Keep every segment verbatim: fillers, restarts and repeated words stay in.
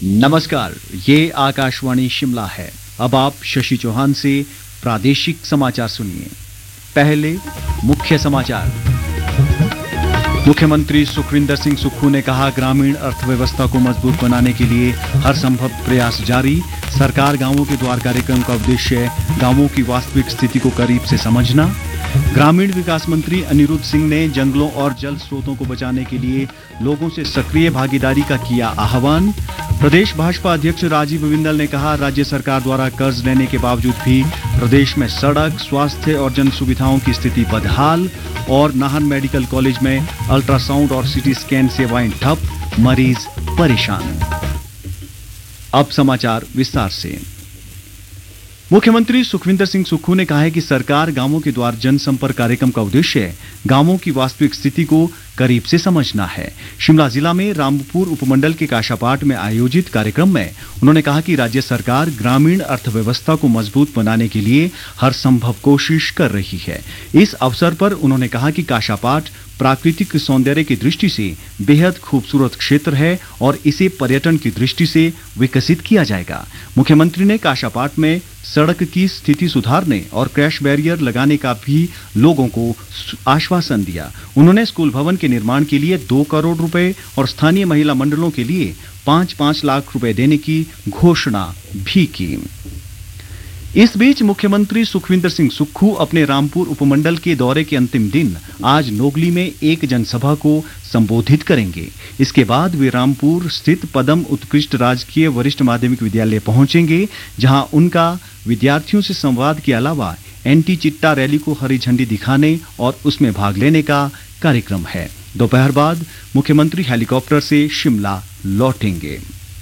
नमस्कार, ये आकाशवाणी शिमला है। अब आप शशि चौहान से प्रादेशिक समाचार सुनिए। पहले मुख्य समाचार। मुख्यमंत्री सुखविंदर सिंह सुक्खू ने कहा, ग्रामीण अर्थव्यवस्था को मजबूत बनाने के लिए हर संभव प्रयास जारी। सरकार गांवों के द्वार कार्यक्रम का उद्देश्य गांवों की वास्तविक स्थिति को करीब से समझना। ग्रामीण विकास मंत्री अनिरुद्ध सिंह ने जंगलों और जल स्रोतों को बचाने के लिए लोगों से सक्रिय भागीदारी का किया आह्वान। प्रदेश भाजपा अध्यक्ष राजीव बिंदल ने कहा, राज्य सरकार द्वारा कर्ज लेने के बावजूद भी प्रदेश में सड़क, स्वास्थ्य और जन सुविधाओं की स्थिति बदहाल। और नाहन मेडिकल कॉलेज में अल्ट्रासाउंड और सीटी स्कैन सेवाएं ठप, मरीज परेशान। अब समाचार विस्तार से। मुख्यमंत्री सुखविंदर सिंह सुक्खू ने कहा है कि सरकार गांवों के द्वार जनसंपर्क कार्यक्रम का उद्देश्य गांवों की वास्तविक स्थिति को करीब से समझना है। शिमला जिला में रामपुर उपमंडल के काशापाट में आयोजित कार्यक्रम में उन्होंने कहा कि राज्य सरकार ग्रामीण अर्थव्यवस्था को मजबूत बनाने के लिए हर संभव कोशिश कर रही है। इस अवसर पर उन्होंने कहा कि काशापाट प्राकृतिक सौंदर्य की दृष्टि से बेहद खूबसूरत क्षेत्र है और इसे पर्यटन की दृष्टि से विकसित किया जाएगा। मुख्यमंत्री ने काशापाट में सड़क की स्थिति सुधारने और क्रैश बैरियर लगाने का भी लोगों को आश्वासन दिया। उन्होंने स्कूल भवन के निर्माण के लिए दो करोड़ रुपए और स्थानीय महिला मंडलों के लिए पांच पांच लाख रुपए देने की घोषणा भी की। इस बीच मुख्यमंत्री सुखविंदर सिंह सुक्खू अपने रामपुर उपमंडल के दौरे के अंतिम दिन आज नोगली में एक जनसभा को संबोधित करेंगे। इसके बाद वे रामपुर स्थित पदम उत्कृष्ट राजकीय वरिष्ठ माध्यमिक विद्यालय पहुंचेंगे, जहां उनका विद्यार्थियों से संवाद के अलावा एंटी चिट्टा रैली को हरी झंडी दिखाने और उसमें भाग लेने का कार्यक्रम है। दोपहर बाद मुख्यमंत्री हेलीकॉप्टर से शिमला लौटेंगे।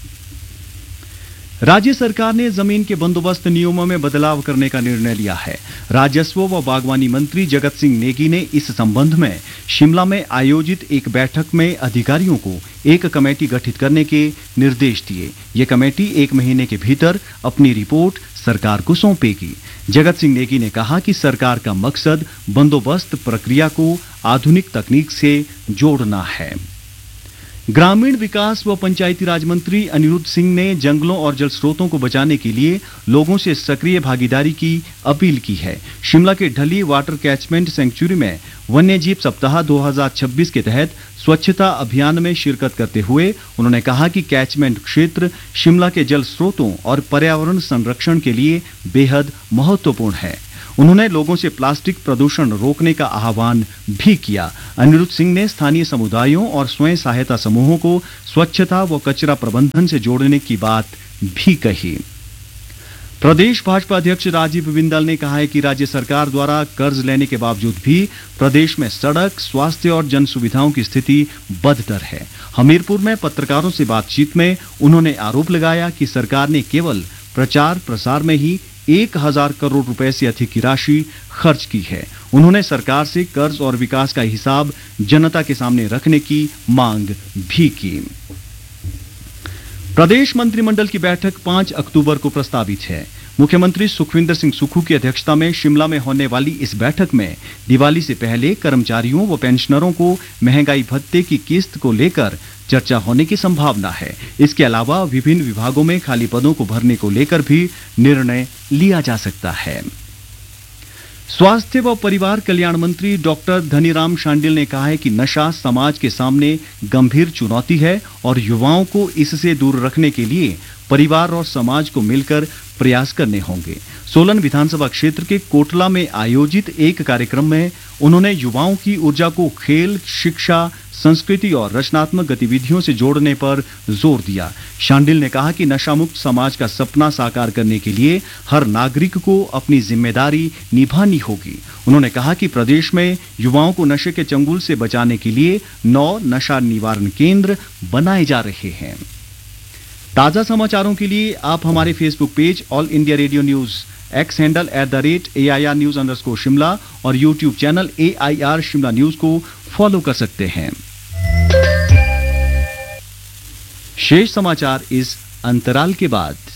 राज्य सरकार ने जमीन के बंदोबस्त नियमों में बदलाव करने का निर्णय लिया है। राजस्व व बागवानी मंत्री जगत सिंह नेगी ने इस संबंध में शिमला में आयोजित एक बैठक में अधिकारियों को एक कमेटी गठित करने के निर्देश दिए। ये कमेटी एक महीने के भीतर अपनी रिपोर्ट सरकार को सौंपेगी। जगत सिंह नेगी ने कहा कि सरकार का मकसद बंदोबस्त प्रक्रिया को आधुनिक तकनीक से जोड़ना है। ग्रामीण विकास व पंचायती राज मंत्री अनिरुद्ध सिंह ने जंगलों और जल स्रोतों को बचाने के लिए लोगों से सक्रिय भागीदारी की अपील की है। शिमला के ढली वाटर कैचमेंट सेंचुरी में वन्यजीव सप्ताह दो हज़ार छब्बीस के तहत स्वच्छता अभियान में शिरकत करते हुए उन्होंने कहा कि कैचमेंट क्षेत्र शिमला के जल स्रोतों और पर्यावरण संरक्षण के लिए बेहद महत्वपूर्ण है। उन्होंने लोगों से प्लास्टिक प्रदूषण रोकने का आह्वान भी किया। अनिरुद्ध सिंह ने स्थानीय समुदायों और स्वयं सहायता समूहों को स्वच्छता व कचरा प्रबंधन से जोड़ने की बात भी कही। प्रदेश भाजपा अध्यक्ष राजीव बिंदल ने कहा है कि राज्य सरकार द्वारा कर्ज लेने के बावजूद भी प्रदेश में सड़क, स्वास्थ्य और जन सुविधाओं की स्थिति बदतर है। हमीरपुर में पत्रकारों से बातचीत में उन्होंने आरोप लगाया कि सरकार ने केवल प्रचार प्रसार में ही एक हजार करोड़ रुपए से अधिक की राशि खर्च की है। उन्होंने सरकार से कर्ज और विकास का हिसाब जनता के सामने रखने की मांग भी की। प्रदेश मंत्रिमंडल की बैठक पांच अक्टूबर को प्रस्तावित है। मुख्यमंत्री सुखविंदर सिंह सुक्खू की अध्यक्षता में शिमला में होने वाली इस बैठक में दिवाली से पहले कर्मचारियों व पेंशनरों को महंगाई भत्ते की किस्त को लेकर चर्चा होने की संभावना है। इसके अलावा विभिन्न विभागों में खाली पदों को भरने को लेकर भी निर्णय लिया जा सकता है। स्वास्थ्य व परिवार कल्याण मंत्री डॉक्टर धनीराम शांडिल ने कहा है कि नशा समाज के सामने गंभीर चुनौती है और युवाओं को इससे दूर रखने के लिए परिवार और समाज को मिलकर प्रयास करने होंगे। सोलन विधानसभा क्षेत्र के कोटला में आयोजित एक कार्यक्रम में उन्होंने युवाओं की ऊर्जा को खेल, शिक्षा, संस्कृति और रचनात्मक गतिविधियों से जोड़ने पर जोर दिया। शांडिल ने कहा कि नशा मुक्त समाज का सपना साकार करने के लिए हर नागरिक को अपनी जिम्मेदारी निभानी होगी। उन्होंने कहा कि प्रदेश में युवाओं को नशे के चंगुल से बचाने के लिए नौ नशा निवारण केंद्र बनाए जा रहे हैं। ताजा समाचारों के लिए आप हमारे Facebook page all India radio news, x handle at the rate A I R news underscore Shimla और YouTube channel A I R Shimla news को फॉलो कर सकते हैं। शेष समाचार इस अंतराल के बाद।